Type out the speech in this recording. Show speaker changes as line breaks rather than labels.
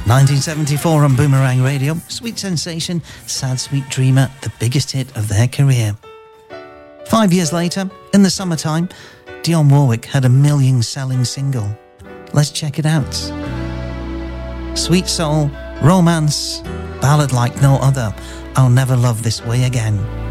1974 on Boomerang Radio, Sweet Sensation, Sad Sweet Dreamer, the biggest hit of their career. 5 years later, in the summertime, Dionne Warwick had a million-selling single. Let's check it out. Sweet soul, romance, ballad like no other, I'll Never Love This Way Again.